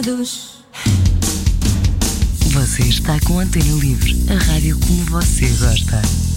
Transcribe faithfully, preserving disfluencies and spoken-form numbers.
Você está com a Antena Livre, a rádio como você gosta.